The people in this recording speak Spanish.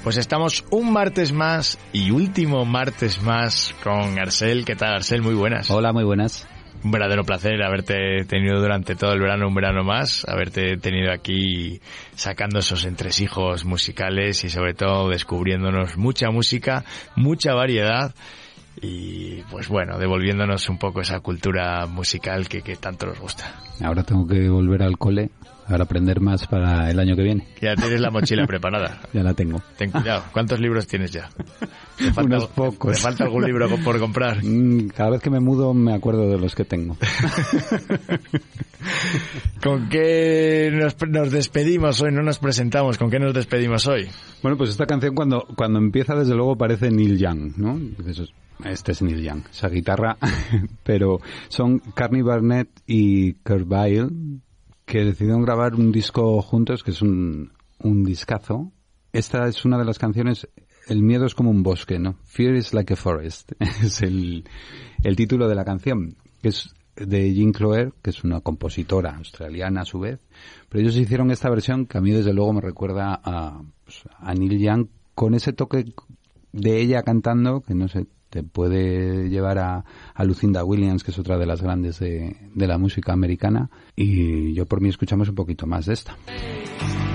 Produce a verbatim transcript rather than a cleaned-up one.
Pues estamos un martes más y último martes más con Arcel. ¿Qué tal, Arcel? Muy buenas. Hola, muy buenas. Un verdadero placer haberte tenido durante todo el verano, un verano más, haberte tenido aquí sacando esos entresijos musicales y sobre todo descubriéndonos mucha música, mucha variedad y pues bueno, devolviéndonos un poco esa cultura musical que, que tanto nos gusta. Ahora tengo que volver al cole para aprender más para el año que viene. Ya tienes la mochila preparada. Ya la tengo. Ten cuidado. ¿Cuántos libros tienes ya? ¿Te falta, Unos pocos. ¿Te falta algún libro por comprar? Cada vez que me mudo me acuerdo de los que tengo. ¿Con qué nos, nos despedimos hoy? No nos presentamos. ¿Con qué nos despedimos hoy? Bueno, pues esta canción cuando, cuando empieza desde luego parece Neil Young, ¿no? Este es Neil Young, esa guitarra. Pero son Carney Barnett y Kurt Vile, que decidieron grabar un disco juntos, que es un, un discazo. Esta es una de las canciones, El miedo es como un bosque, ¿no? Fear is like a forest. Es el, el título de la canción, que es de Jean Cloer, que es una compositora australiana a su vez. Pero ellos hicieron esta versión que a mí desde luego me recuerda a, pues, a Neil Young, con ese toque de ella cantando, que no sé, te puede llevar a, a Lucinda Williams, que es otra de las grandes de, de la música americana, y yo por mí escuchamos un poquito más de esta.